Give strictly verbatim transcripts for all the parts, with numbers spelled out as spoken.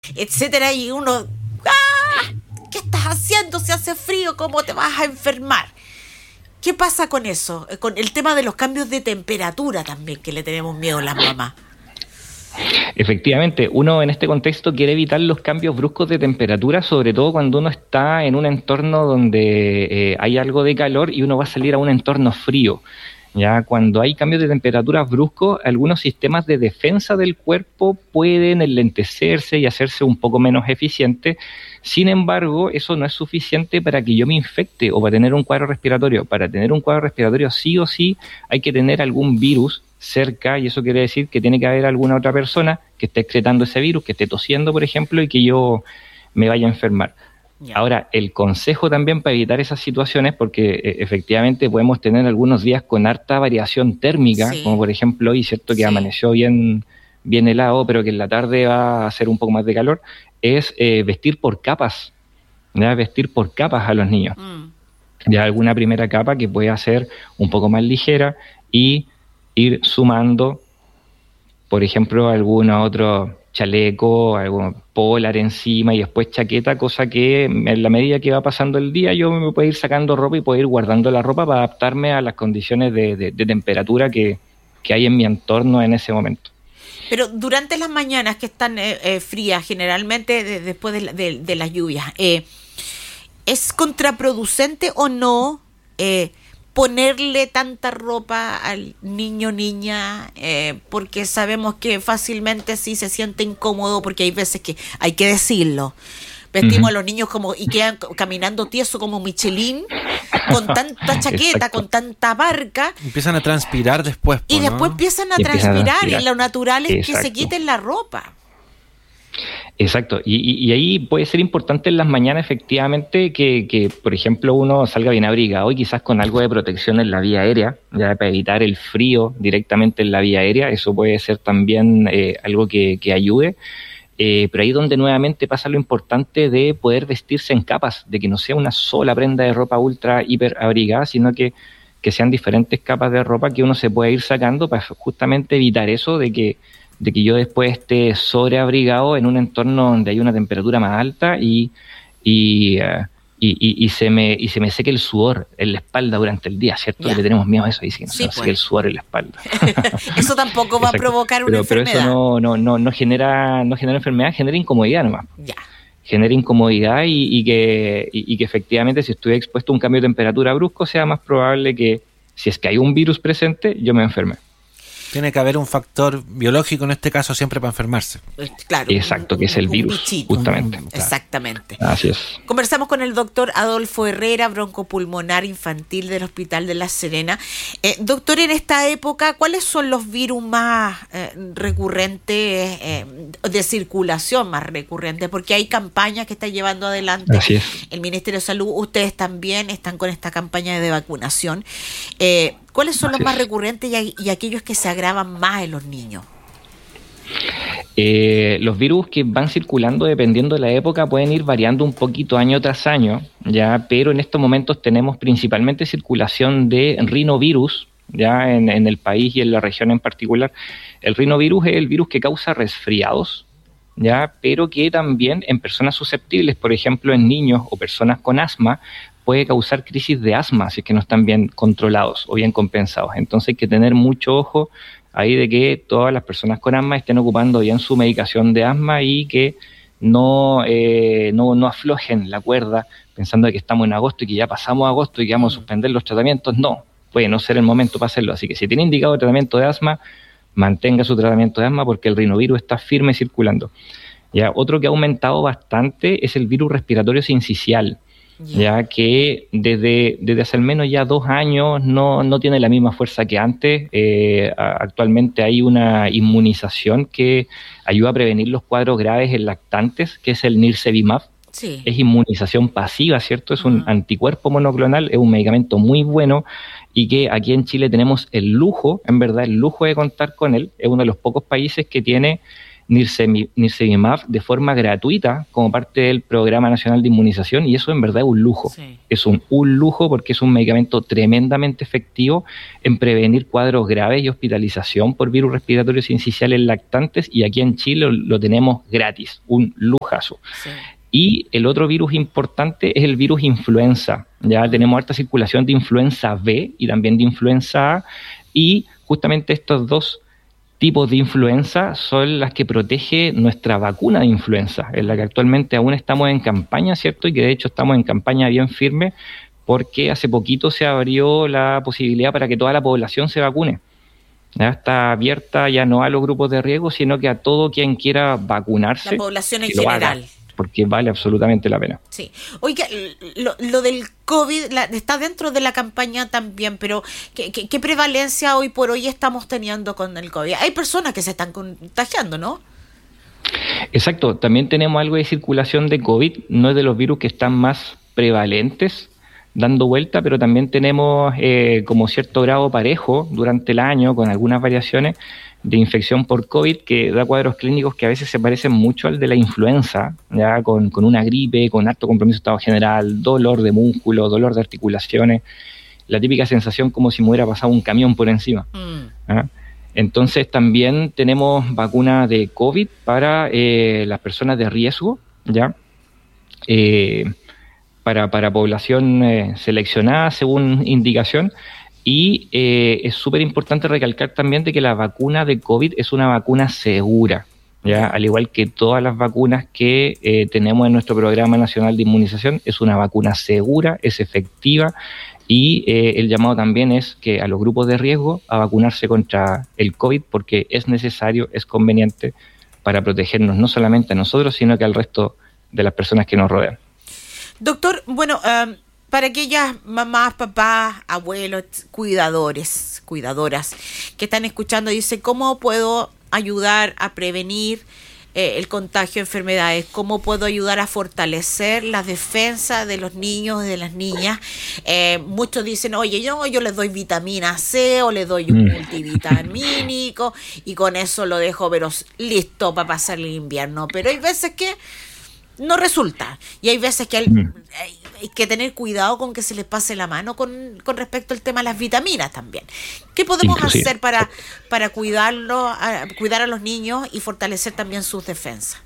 etcétera, y uno, ¡ah! ¿Qué estás haciendo? Si hace frío, ¿cómo te vas a enfermar? ¿Qué pasa con eso? Con el tema de los cambios de temperatura también, que le tenemos miedo a las mamás. Efectivamente, uno en este contexto quiere evitar los cambios bruscos de temperatura, sobre todo cuando uno está en un entorno donde eh, hay algo de calor y uno va a salir a un entorno frío. Ya cuando hay cambios de temperaturas bruscos, algunos sistemas de defensa del cuerpo pueden enlentecerse y hacerse un poco menos eficientes. Sin embargo, eso no es suficiente para que yo me infecte o para tener un cuadro respiratorio. Para tener un cuadro respiratorio sí o sí hay que tener algún virus cerca, y eso quiere decir que tiene que haber alguna otra persona que esté excretando ese virus, que esté tosiendo, por ejemplo, y que yo me vaya a enfermar. Yeah. Ahora, el consejo también para evitar esas situaciones, porque eh, efectivamente podemos tener algunos días con harta variación térmica, sí. como por ejemplo hoy, ¿cierto? Que sí. amaneció bien, bien helado, pero que en la tarde va a hacer un poco más de calor, es eh, vestir por capas, ¿ya? Vestir por capas a los niños. Mm. Ya alguna primera capa que pueda ser un poco más ligera y ir sumando, por ejemplo, algún otro chaleco, algún polar encima y después chaqueta, cosa que en la medida que va pasando el día yo me puedo ir sacando ropa y puedo ir guardando la ropa para adaptarme a las condiciones de, de, de temperatura que, que hay en mi entorno en ese momento. Pero durante las mañanas que están eh, eh, frías, generalmente de, después de, de, de las lluvias, eh, ¿es contraproducente o no eh, ponerle tanta ropa al niño niña? Eh, porque sabemos que fácilmente sí se siente incómodo, porque hay veces que hay que decirlo. Vestimos uh-huh. a los niños como y quedan caminando tieso como Michelin, con tanta chaqueta, Exacto. con tanta barca. Empiezan a transpirar después, Y ¿no? después empiezan a, y transpirar, empiezan a transpirar, y lo natural es Exacto. que se quiten la ropa. Exacto, y, y, y ahí puede ser importante en las mañanas efectivamente que, que, por ejemplo, uno salga bien abrigado y quizás con algo de protección en la vía aérea, ya para evitar el frío directamente en la vía aérea. Eso puede ser también eh, algo que, que ayude, eh, pero ahí donde nuevamente pasa lo importante de poder vestirse en capas, de que no sea una sola prenda de ropa ultra hiper abrigada, sino que, que sean diferentes capas de ropa que uno se pueda ir sacando para justamente evitar eso de que de que yo después esté sobreabrigado en un entorno donde hay una temperatura más alta y, y, uh, y, y, y, se me, y se me seque el sudor en la espalda durante el día, ¿cierto? Que le tenemos miedo a eso, y sí, no, sí, se pues. seque el sudor en la espalda. Eso tampoco va a provocar una pero, enfermedad. Pero eso no, no, no, no, genera, no genera enfermedad, genera incomodidad nomás. Ya. Genera incomodidad y, y, que, y, y que efectivamente si estoy expuesto a un cambio de temperatura brusco sea más probable que, si es que hay un virus presente, yo me enferme. Tiene que haber un factor biológico en este caso siempre para enfermarse. Claro. Exacto, que es el virus, bichito. Justamente. Claro. Exactamente. Así es. Conversamos con el doctor Adolfo Herrera, broncopulmonar infantil del Hospital de La Serena. Eh, doctor, en esta época, ¿cuáles son los virus más eh, recurrentes, eh, de circulación más recurrentes? Porque hay campañas que está llevando adelante Así es. el Ministerio de Salud. Ustedes también están con esta campaña de vacunación. Eh, ¿Cuáles son Así los más es. recurrentes y, y aquellos que se agravan más en los niños? Eh, los virus que van circulando dependiendo de la época pueden ir variando un poquito año tras año, ya, pero en estos momentos tenemos principalmente circulación de rinovirus, ya en, en el país y en la región en particular. El rinovirus es el virus que causa resfriados, ya, pero que también en personas susceptibles, por ejemplo en niños o personas con asma, puede causar crisis de asma si es que no están bien controlados o bien compensados. Entonces hay que tener mucho ojo ahí de que todas las personas con asma estén ocupando bien su medicación de asma y que no, eh, no, no aflojen la cuerda pensando que estamos en agosto y que ya pasamos agosto y que vamos a suspender los tratamientos. No, puede no ser el momento para hacerlo. Así que si tiene indicado tratamiento de asma, mantenga su tratamiento de asma porque el rinovirus está firme circulando. Ya, otro que ha aumentado bastante es el virus respiratorio sincicial. Ya que desde, desde hace al menos ya dos años no, no tiene la misma fuerza que antes. Eh, actualmente hay una inmunización que ayuda a prevenir los cuadros graves en lactantes, que es el Nirsevimab. Sí. Es inmunización pasiva, ¿cierto? Es un uh-huh. anticuerpo monoclonal, es un medicamento muy bueno y que aquí en Chile tenemos el lujo, en verdad el lujo de contar con él. Es uno de los pocos países que tiene nirsevimab de forma gratuita como parte del Programa Nacional de Inmunización, y eso en verdad es un lujo. Sí. Es un, un lujo porque es un medicamento tremendamente efectivo en prevenir cuadros graves y hospitalización por virus respiratorios sinciciales lactantes, y aquí en Chile lo, lo tenemos gratis, un lujazo. Sí. Y el otro virus importante es el virus influenza. Ya tenemos harta circulación de influenza B y también de influenza A, y justamente estos dos tipos de influenza son las que protege nuestra vacuna de influenza, en la que actualmente aún estamos en campaña, ¿cierto? Y que de hecho estamos en campaña bien firme, porque hace poquito se abrió la posibilidad para que toda la población se vacune. Ya está abierta ya no a los grupos de riesgo, sino que a todo quien quiera vacunarse. La población en general. Porque vale absolutamente la pena. Sí. Oiga, lo, lo del COVID la, está dentro de la campaña también, pero ¿qué, qué, ¿qué prevalencia hoy por hoy estamos teniendo con el COVID? Hay personas que se están contagiando, ¿no? Exacto. También tenemos algo de circulación de COVID. No es de los virus que están más prevalentes dando vuelta, pero también tenemos eh, como cierto grado parejo durante el año, con algunas variaciones de infección por COVID, que da cuadros clínicos que a veces se parecen mucho al de la influenza, ya con, con una gripe, con alto compromiso de estado general, dolor de músculo, dolor de articulaciones, la típica sensación como si me hubiera pasado un camión por encima. Mm. ¿Ah? Entonces también tenemos vacuna de COVID para eh, las personas de riesgo, ya eh, para, para población eh, seleccionada según indicación. Y eh, es súper importante recalcar también de que la vacuna de COVID es una vacuna segura, ¿ya? Al igual que todas las vacunas que eh, tenemos en nuestro Programa Nacional de Inmunización, es una vacuna segura, es efectiva, y eh, el llamado también es que a los grupos de riesgo a vacunarse contra el COVID, porque es necesario, es conveniente para protegernos no solamente a nosotros, sino que al resto de las personas que nos rodean. Doctor, bueno... Um... para aquellas mamás, papás, abuelos, cuidadores, cuidadoras que están escuchando, dice, ¿cómo puedo ayudar a prevenir eh, el contagio de enfermedades? ¿Cómo puedo ayudar a fortalecer la defensa de los niños y de las niñas? Eh, muchos dicen, oye, yo, yo les doy vitamina C o les doy un multivitamínico y con eso lo dejo pero listo para pasar el invierno. Pero hay veces que no resulta, y hay veces que hay, hay, hay que tener cuidado con que se les pase la mano con, con respecto al tema de las vitaminas también. ¿Qué podemos Inclusive. hacer para, para cuidarlo, a, cuidar a los niños y fortalecer también sus defensas?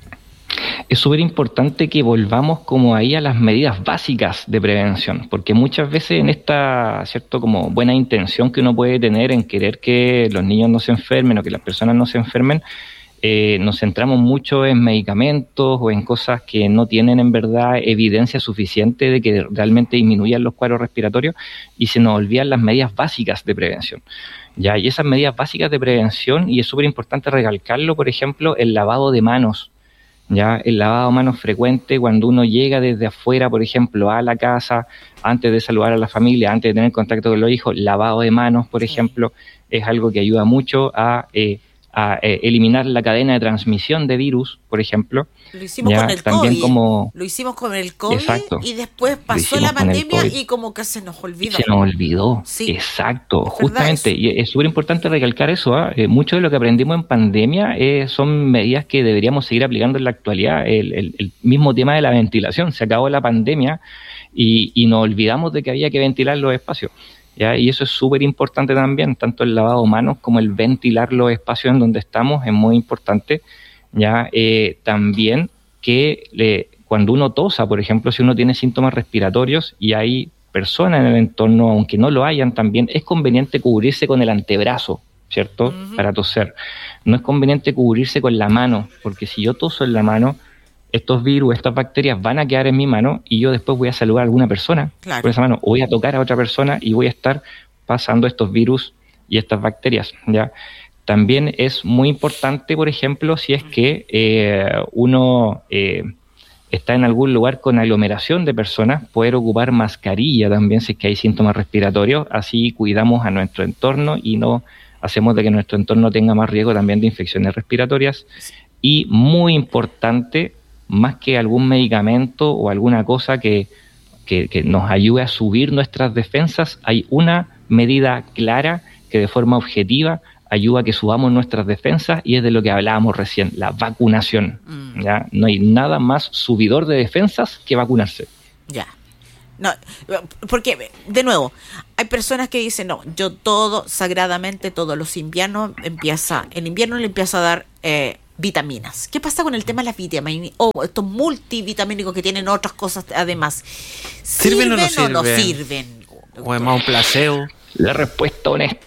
Es súper importante que volvamos como ahí a las medidas básicas de prevención, porque muchas veces en esta, cierto, como buena intención que uno puede tener en querer que los niños no se enfermen o que las personas no se enfermen, Eh, nos centramos mucho en medicamentos o en cosas que no tienen en verdad evidencia suficiente de que realmente disminuyan los cuadros respiratorios, y se nos olvidan las medidas básicas de prevención. Ya, y esas medidas básicas de prevención, y es súper importante recalcarlo, por ejemplo, el lavado de manos. Ya, el lavado de manos frecuente cuando uno llega desde afuera, por ejemplo, a la casa, antes de saludar a la familia, antes de tener contacto con los hijos, lavado de manos, por ejemplo, es algo que ayuda mucho a... Eh, a eh, eliminar la cadena de transmisión de virus, por ejemplo. Lo hicimos ya, con el también COVID. Como... Lo hicimos con el COVID. Exacto. Y después pasó la pandemia y como que se nos olvidó. Se nos olvidó. Sí. Exacto, justamente. Y es súper importante recalcar eso. ¿eh? Eh, mucho de lo que aprendimos en pandemia eh, son medidas que deberíamos seguir aplicando en la actualidad. El, el, el mismo tema de la ventilación. Se acabó la pandemia y, y nos olvidamos de que había que ventilar los espacios. ¿Ya? Y eso es súper importante también, tanto el lavado de manos como el ventilar los espacios en donde estamos es muy importante. ¿Ya? Eh, también que le, cuando uno tosa, por ejemplo, si uno tiene síntomas respiratorios y hay personas en el entorno, aunque no lo hayan también, es conveniente cubrirse con el antebrazo, ¿cierto? Uh-huh. Para toser. No es conveniente cubrirse con la mano, porque si yo toso en la mano, estos virus, estas bacterias van a quedar en mi mano y yo después voy a saludar a alguna persona claro. por esa mano, o voy a tocar a otra persona y voy a estar pasando estos virus y estas bacterias, ¿ya? También es muy importante, por ejemplo, si es que eh, uno eh, está en algún lugar con aglomeración de personas, poder ocupar mascarilla también si es que hay síntomas respiratorios, así cuidamos a nuestro entorno y no hacemos de que nuestro entorno tenga más riesgo también de infecciones respiratorias. Y muy importante, más que algún medicamento o alguna cosa que, que, que nos ayude a subir nuestras defensas, hay una medida clara que de forma objetiva ayuda a que subamos nuestras defensas y es de lo que hablábamos recién, la vacunación. Mm. ¿Ya? No hay nada más subidor de defensas que vacunarse. Ya. No, porque, de nuevo, hay personas que dicen, no, yo todo, sagradamente, todos los inviernos, empieza, en invierno le empieza a dar eh, vitaminas. ¿Qué pasa con el tema de las vitaminas? O oh, estos multivitamínicos que tienen otras cosas además. ¿Sirven, ¿Sirven o no sirven? ¿O no sirven? ¿O es más un placebo? La respuesta honesta.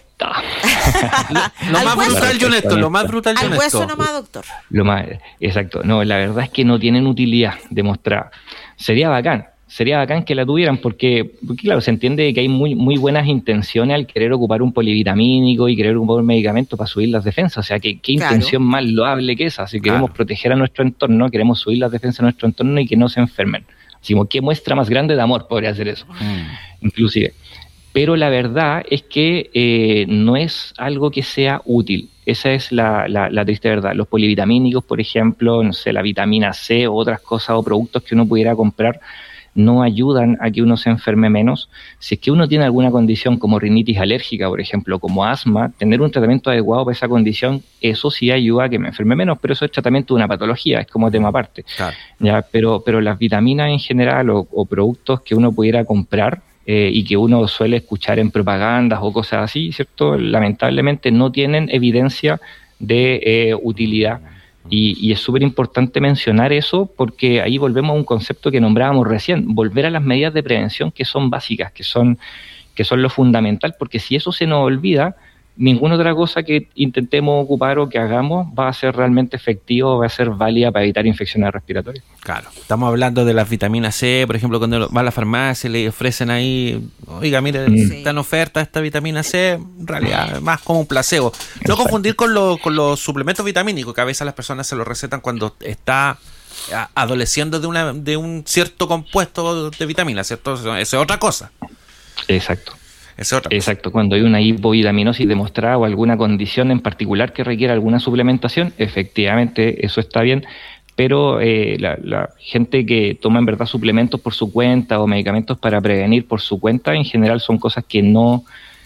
lo, lo más brutal y honesto, lo más brutal y honesto. Al hueso nomás, doctor. Lo más, exacto. No, la verdad es que no tienen utilidad demostrada. Sería bacán. Sería bacán que la tuvieran porque, porque, claro, se entiende que hay muy muy buenas intenciones al querer ocupar un polivitamínico y querer ocupar un medicamento para subir las defensas. O sea, que qué claro. intención más loable que esa. Si queremos claro. proteger a nuestro entorno, queremos subir las defensas de nuestro entorno y que no se enfermen. Así como, ¿qué muestra más grande de amor podría ser eso? Mm. Inclusive. Pero la verdad es que eh, no es algo que sea útil. Esa es la, la, la triste verdad. Los polivitamínicos, por ejemplo, no sé, la vitamina C o otras cosas o productos que uno pudiera comprar, no ayudan a que uno se enferme menos. Si es que uno tiene alguna condición como rinitis alérgica, por ejemplo, como asma, tener un tratamiento adecuado para esa condición, eso sí ayuda a que me enferme menos, pero eso es tratamiento de una patología, es como tema aparte. Claro. ¿Ya? Pero, pero las vitaminas en general o, o productos que uno pudiera comprar eh, y que uno suele escuchar en propagandas o cosas así, ¿cierto? Lamentablemente no tienen evidencia de eh, utilidad. Y, y es súper importante mencionar eso porque ahí volvemos a un concepto que nombrábamos recién, volver a las medidas de prevención que son básicas, que son, que son lo fundamental, porque si eso se nos olvida, ninguna otra cosa que intentemos ocupar o que hagamos va a ser realmente efectivo, va a ser válida para evitar infecciones respiratorias. Claro, estamos hablando de las vitaminas C, por ejemplo, cuando va a la farmacia y le ofrecen ahí, oiga, mire, sí. está en oferta esta vitamina C, en realidad es más como un placebo. No Exacto. confundir con, lo, con los suplementos vitamínicos, que a veces las personas se los recetan cuando está adoleciendo de, una, de un cierto compuesto de vitaminas, ¿cierto? Eso es otra cosa. Exacto. Es otra cosa. Exacto, cuando hay una hipovitaminosis demostrada o alguna condición en particular que requiera alguna suplementación, efectivamente eso está bien, pero eh, la, la gente que toma en verdad suplementos por su cuenta o medicamentos para prevenir por su cuenta, en general son cosas que no,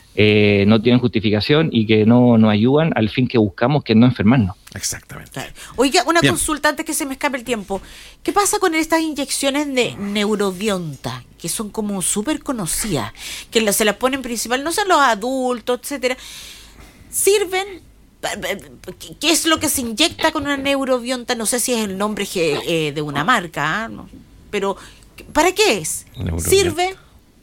eh, no tienen justificación y que no nos ayudan al fin que buscamos, que es no enfermarnos. Exactamente. Claro. Oiga, una Bien. consulta antes que se me escape el tiempo. ¿Qué pasa con estas inyecciones de Neurobionta, que son como súper conocidas, que se las ponen principal, no sé, los adultos, etcétera? ¿Sirven? ¿Qué es lo que se inyecta con una Neurobionta? No sé si es el nombre eh, de una marca, ¿eh? No, pero ¿para qué es? ¿Sirve?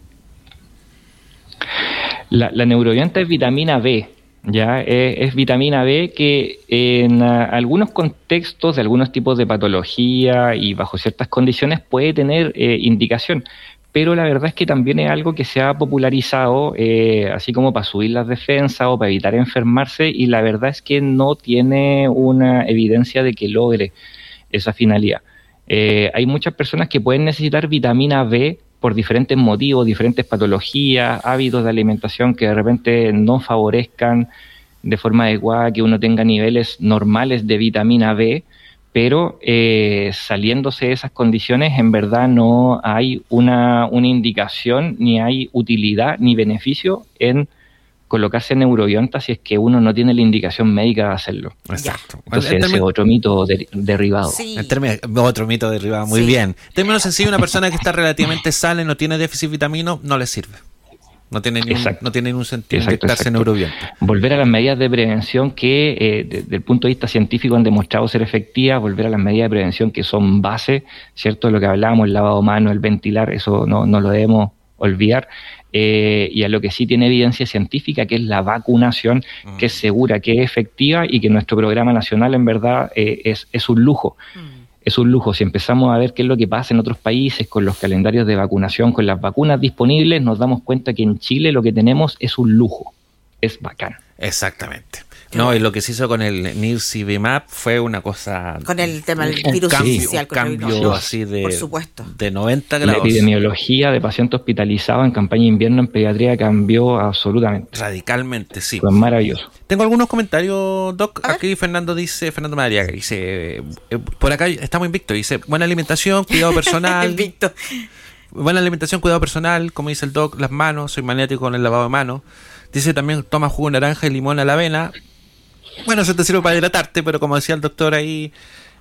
La, la Neurobionta es vitamina B. Ya es, es vitamina B que en a, algunos contextos de algunos tipos de patología y bajo ciertas condiciones puede tener eh, indicación, pero la verdad es que también es algo que se ha popularizado eh, así como para subir las defensas o para evitar enfermarse, y la verdad es que no tiene una evidencia de que logre esa finalidad. Eh, hay muchas personas que pueden necesitar vitamina B por diferentes motivos, diferentes patologías, hábitos de alimentación que de repente no favorezcan de forma adecuada que uno tenga niveles normales de vitamina B, pero eh, saliéndose de esas condiciones en verdad no hay una, una indicación, ni hay utilidad ni beneficio en colocarse Neurobionta si es que uno no tiene la indicación médica de hacerlo. Exacto. Entonces ese es otro mito de, derivado. Sí. En términos, otro mito derivado, muy sí. bien. En términos sencillos, una persona que está relativamente sana y no tiene déficit vitamino, no le sirve. No tiene ningún, no tiene ningún sentido exacto, inyectarse exacto. Neurobionta. Volver a las medidas de prevención que, eh, de, desde el punto de vista científico, han demostrado ser efectivas, volver a las medidas de prevención que son base, ¿cierto? Lo que hablábamos, el lavado de manos, el ventilar, eso no, no lo debemos olvidar. Eh, y a lo que sí tiene evidencia científica, que es la vacunación, mm. que es segura, que es efectiva y que nuestro programa nacional en verdad eh, es, es un lujo. Mm. Es un lujo. Si empezamos a ver qué es lo que pasa en otros países con los calendarios de vacunación, con las vacunas disponibles, nos damos cuenta que en Chile lo que tenemos es un lujo. Es bacán. Exactamente. No, y lo que se hizo con el Nirsevimab fue una cosa... Con el tema del un virus cambio, inicial. Un cambio no, así de, por supuesto. de noventa grados. La epidemiología de pacientes hospitalizados en campaña de invierno en pediatría cambió absolutamente. Radicalmente, sí. Fue maravilloso. Tengo algunos comentarios, Doc. Aquí Fernando dice, Fernando Madariaga dice, eh, por acá estamos invictos, dice, buena alimentación, cuidado personal. Invicto. Buena alimentación, cuidado personal, como dice el Doc, las manos, soy maniático con el lavado de manos. Dice también, toma jugo de naranja y limón a la avena. Bueno, eso te sirve para hidratarte, pero como decía el doctor ahí...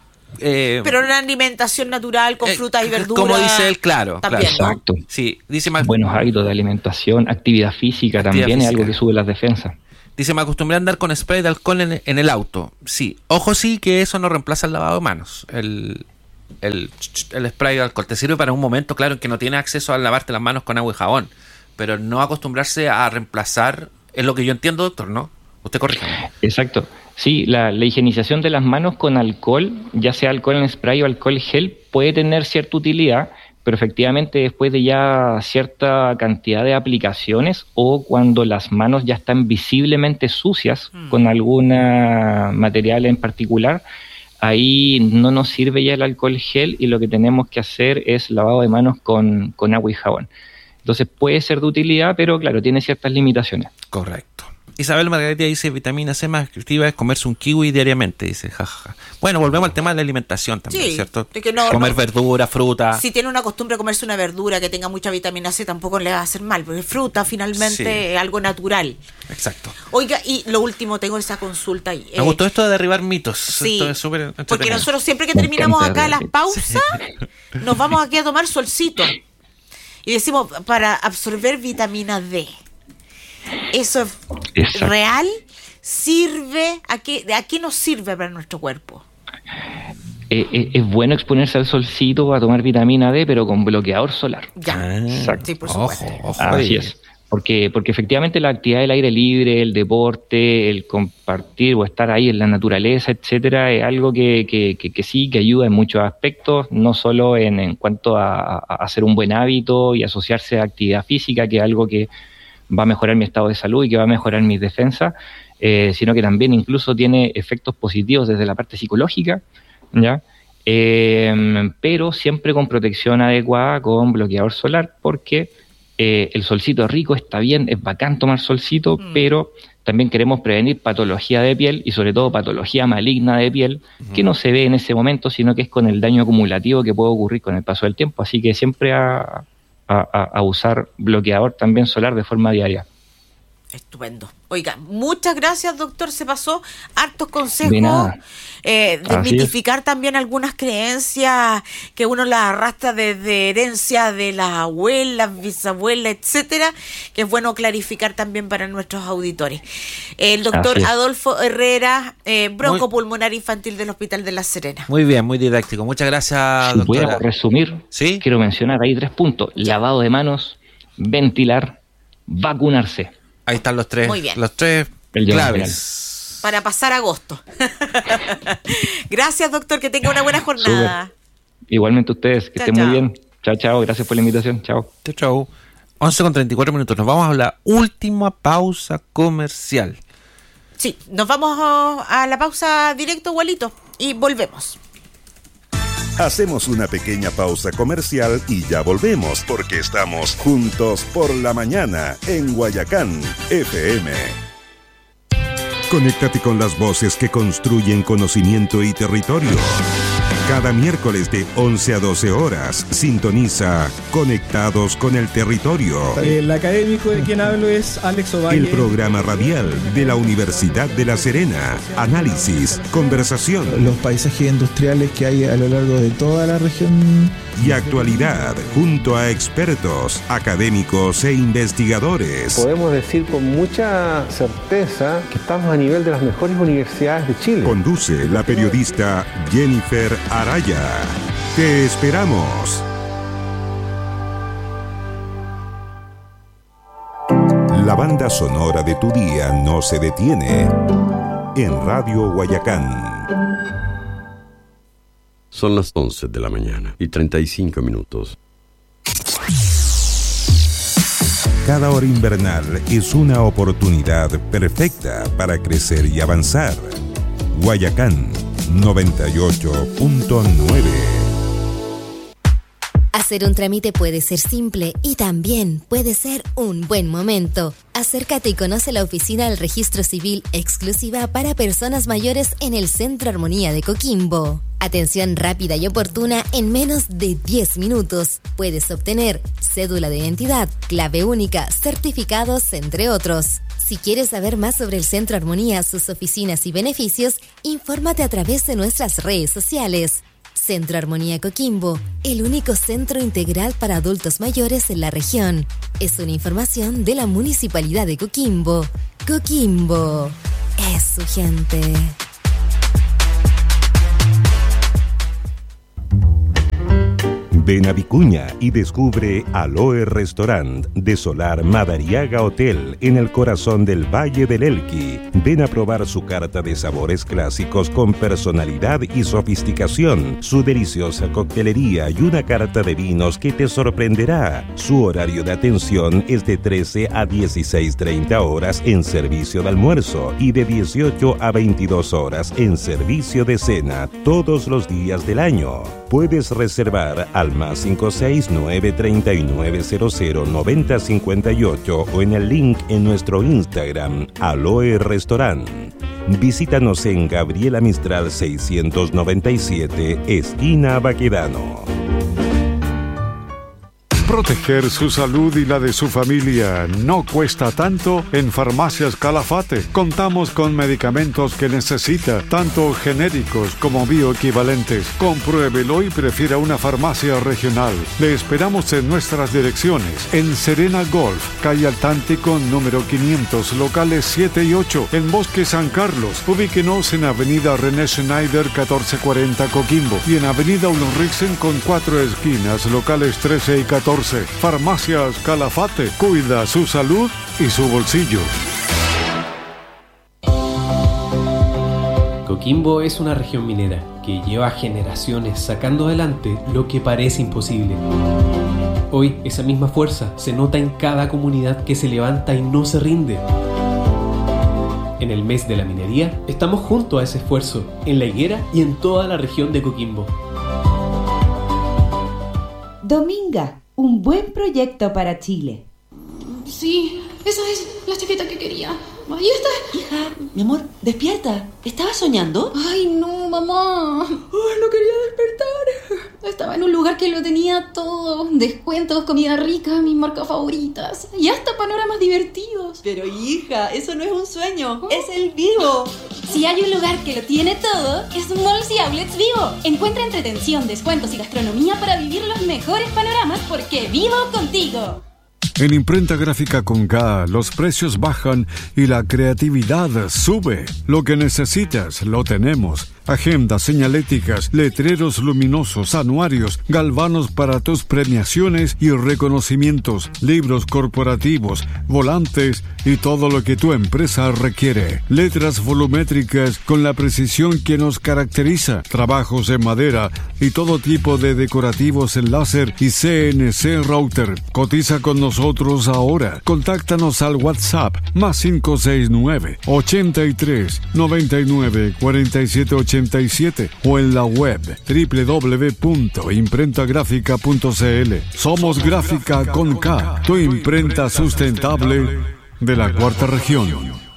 Eh, pero una alimentación natural con eh, frutas y verduras. Como dice él, claro. También, claro. ¿no? Exacto. Sí, dice más... Buenos hábitos de alimentación, actividad física actividad también física. Es algo que sube las defensas. Dice, me acostumbré a andar con spray de alcohol en, en el auto. Sí, ojo sí que eso no reemplaza el lavado de manos. El, el, el spray de alcohol te sirve para un momento, claro, en que no tienes acceso a lavarte las manos con agua y jabón. Pero no acostumbrarse a reemplazar, es lo que yo entiendo, doctor, ¿no? Usted corríjame. Exacto. Sí, la, la higienización de las manos con alcohol, ya sea alcohol en spray o alcohol gel, puede tener cierta utilidad, pero efectivamente después de ya cierta cantidad de aplicaciones o cuando las manos ya están visiblemente sucias mm. con alguna material en particular, ahí no nos sirve ya el alcohol gel y lo que tenemos que hacer es lavado de manos con, con agua y jabón. Entonces puede ser de utilidad, pero claro, tiene ciertas limitaciones. Correcto. Isabel Margarita dice, vitamina C más efectiva es comerse un kiwi diariamente, dice, jajaja. Bueno, volvemos al tema de la alimentación también, sí, ¿cierto? De que no, comer no, verdura, fruta. Si tiene una costumbre de comerse una verdura que tenga mucha vitamina C, tampoco le va a hacer mal, porque fruta finalmente sí. es algo natural. Exacto. Oiga, y lo último, tengo esa consulta. Me eh, gustó esto de derribar mitos. Sí, esto es súper porque nosotros siempre que terminamos acá las pausas, sí. nos vamos aquí a tomar solcito. Y decimos, para absorber vitamina D. ¿Eso es Exacto. real? ¿Sirve? ¿A qué, ¿A qué nos sirve para nuestro cuerpo? Eh, eh, es bueno exponerse al solcito para tomar vitamina D, pero con bloqueador solar. Ya, Exacto. Sí, por supuesto. Ojo, ojo. Así es. Porque, porque efectivamente la actividad del aire libre, el deporte, el compartir o estar ahí en la naturaleza, etcétera, es algo que, que, que, que sí, que ayuda en muchos aspectos, no solo en, en cuanto a, a hacer un buen hábito y asociarse a actividad física, que es algo que va a mejorar mi estado de salud y que va a mejorar mis defensas, eh, sino que también incluso tiene efectos positivos desde la parte psicológica, ¿ya? Eh, pero siempre con protección adecuada, con bloqueador solar, porque eh, el solcito es rico, está bien, es bacán tomar solcito, mm. pero también queremos prevenir patología de piel y sobre todo patología maligna de piel, mm. que no se ve en ese momento, sino que es con el daño acumulativo que puede ocurrir con el paso del tiempo, así que siempre a... A, a, a usar bloqueador también solar de forma diaria. Estupendo. Oiga, muchas gracias, doctor. Se pasó hartos consejos. De nada. Eh, desmitificar también algunas creencias que uno las arrastra desde herencia de las abuelas, bisabuelas, etcétera, que es bueno clarificar también para nuestros auditores. El doctor Adolfo Herrera, eh, broncopulmonar infantil del Hospital de La Serena. Muy bien, muy didáctico. Muchas gracias, si doctora. Si pudiera resumir, ¿sí? Quiero mencionar ahí tres puntos. Ya. Lavado de manos, ventilar, vacunarse. Ahí están los tres, Muy bien. los tres claves. Para pasar agosto. Gracias, doctor, que tenga una buena jornada. Súper. Igualmente ustedes, que chao, estén chao. Muy bien. Chao, chao, gracias por la invitación. Chao. Chao, chao. once con treinta y cuatro minutos, nos vamos a la última pausa comercial. Sí, nos vamos a la pausa directo, Walito, y volvemos. Hacemos una pequeña pausa comercial y ya volvemos, porque estamos juntos por la mañana en Guayacán F M. Conéctate con las voces que construyen conocimiento y territorio. Cada miércoles de once a doce horas, sintoniza Conectados con el Territorio. El académico de quien hablo es Alex Ovalle. El programa radial de la Universidad de La Serena. Análisis, conversación. Los paisajes industriales que hay a lo largo de toda la región. Y actualidad, junto a expertos, académicos e investigadores. Podemos decir con mucha certeza que estamos a nivel de las mejores universidades de Chile. Conduce la periodista Jennifer Araya. Te esperamos. La banda sonora de tu día no se detiene en Radio Guayacán. Son las once de la mañana y treinta y cinco minutos. Cada hora invernal es una oportunidad perfecta para crecer y avanzar. Guayacán noventa y ocho punto nueve. Hacer un trámite puede ser simple y también puede ser un buen momento. Acércate y conoce la oficina del Registro Civil exclusiva para personas mayores en el Centro Armonía de Coquimbo. Atención rápida y oportuna en menos de diez minutos. Puedes obtener cédula de identidad, clave única, certificados, entre otros. Si quieres saber más sobre el Centro Armonía, sus oficinas y beneficios, infórmate a través de nuestras redes sociales. Centro Armonía Coquimbo, el único centro integral para adultos mayores en la región. Es una información de la Municipalidad de Coquimbo. Coquimbo es su gente. Ven a Vicuña y descubre Aloe Restaurant de Solar Madariaga Hotel en el corazón del Valle del Elqui. Ven a probar su carta de sabores clásicos con personalidad y sofisticación, su deliciosa coctelería y una carta de vinos que te sorprenderá. Su horario de atención es de trece a dieciséis treinta horas en servicio de almuerzo y de dieciocho a veintidós horas en servicio de cena todos los días del año. Puedes reservar al más cinco seis nueve tres nueve cero cero nueve cero cinco ocho o en el link en nuestro Instagram, Aloe Restaurant. Visítanos en Gabriela Mistral seiscientos noventa y siete, esquina Baquedano. Proteger su salud y la de su familia no cuesta tanto en Farmacias Calafate. Contamos con medicamentos que necesita, tanto genéricos como bioequivalentes. Compruébelo y prefiera una farmacia regional. Le esperamos en nuestras direcciones. En Serena Golf, calle Altántico, número quinientos, locales siete y ocho. En Bosque San Carlos, ubíquenos en Avenida René Schneider catorce cuarenta Coquimbo. Y en Avenida Ulriksen con cuatro esquinas, locales trece y catorce. Farmacias Calafate, cuida su salud y su bolsillo. Coquimbo es una región minera que lleva generaciones sacando adelante lo que parece imposible. Hoy esa misma fuerza se nota en cada comunidad que se levanta y no se rinde. En el mes de la minería estamos junto a ese esfuerzo, en La Higuera y en toda la región de Coquimbo. Dominga, un buen proyecto para Chile. Sí, esa es la chaqueta que quería. Ahí está. Hija, mi amor, despierta. ¿Estabas soñando? Ay, no, mamá. Ay, no quería despertar. Estaba en un lugar que lo tenía todo. Descuentos, comida rica, mis marcas favoritas. Y hasta panoramas divertidos. Pero hija, eso no es un sueño. ¿Oh? Es el Vivo. Si hay un lugar que lo tiene todo, es Malls y Outlets Vivo. Encuentra entretención, descuentos y gastronomía para vivir los mejores panoramas porque vivo contigo. En Imprenta Gráfica con K, los precios bajan y la creatividad sube. Lo que necesitas, lo tenemos. Agendas señaléticas, letreros luminosos, anuarios, galvanos para tus premiaciones y reconocimientos, libros corporativos, volantes y todo lo que tu empresa requiere. Letras volumétricas con la precisión que nos caracteriza, trabajos en madera y todo tipo de decorativos en láser y C N C router. Cotiza con nosotros ahora. Contáctanos al WhatsApp más cinco seis nueve, ochenta y tres, noventa y nueve, cuarenta y siete ochenta y siete o en la web doble u doble u doble u punto imprenta gráfica punto c l. Somos Gráfica con K, tu imprenta sustentable de la cuarta región.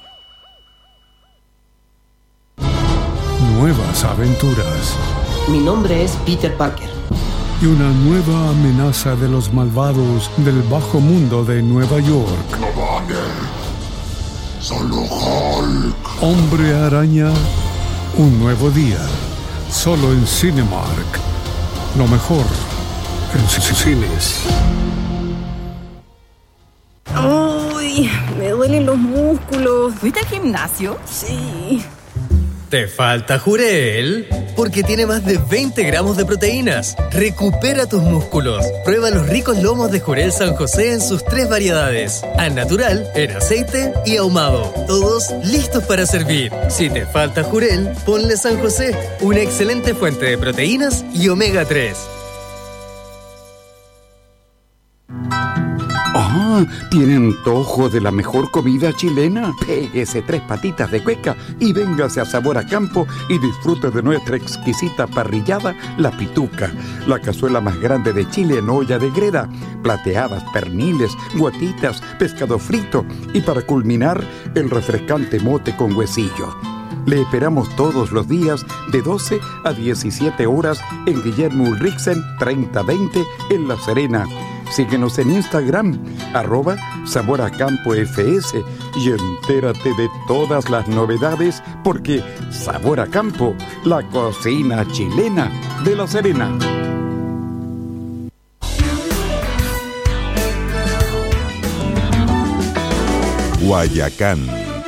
Nuevas aventuras. Mi nombre es Peter Parker. Y una nueva amenaza de los malvados del bajo mundo de Nueva York. No vale. Solo Hulk. Hombre Araña. Un nuevo día, solo en Cinemark. Lo mejor en cines. Uy, me duelen los músculos. ¿Fuiste al gimnasio? Sí. ¿Te falta Jurel? Porque tiene más de veinte gramos de proteínas. Recupera tus músculos. Prueba los ricos lomos de Jurel San José en sus tres variedades. Al natural, en aceite y ahumado. Todos listos para servir. Si te falta Jurel, ponle San José, una excelente fuente de proteínas y omega tres. Ah, ¿tiene antojo de la mejor comida chilena? Péguese tres patitas de cueca y véngase a Sabor a Campo y disfrute de nuestra exquisita parrillada, La Pituca, la cazuela más grande de Chile en olla de greda, plateadas, perniles, guatitas, pescado frito y para culminar, el refrescante mote con huesillo. Le esperamos todos los días de doce a diecisiete horas en Guillermo Ulriksen treinta veinte en La Serena. Síguenos en Instagram, arroba Sabor a Campo F S, y entérate de todas las novedades, porque Sabor a Campo, la cocina chilena de La Serena. Guayacán.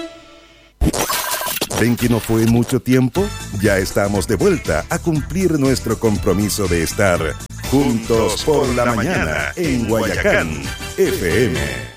¿Ven que no fue mucho tiempo? Ya estamos de vuelta a cumplir nuestro compromiso de estar juntos por la mañana en Guayacán F M.